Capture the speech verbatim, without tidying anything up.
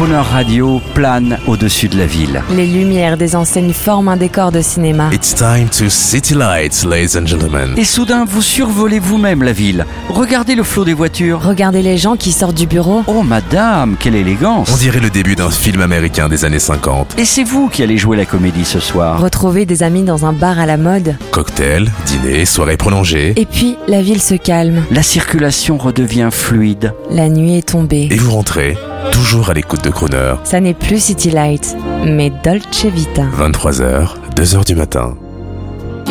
Crooner Radio plane au-dessus de la ville. Les lumières des enseignes forment un décor de cinéma. It's time to City Lights, ladies and gentlemen. Et soudain, vous survolez vous-même la ville. Regardez le flot des voitures. Regardez les gens qui sortent du bureau. Oh madame, quelle élégance! On dirait le début d'un film américain des années cinquante. Et c'est vous qui allez jouer la comédie ce soir. Retrouvez des amis dans un bar à la mode. Cocktail, dîner, soirée prolongée. Et puis, la ville se calme. La circulation redevient fluide. La nuit est tombée. Et vous rentrez, toujours à l'écoute de Crooner. Ça n'est plus City Light, mais Dolce Vita. vingt-trois heures, deux heures du matin.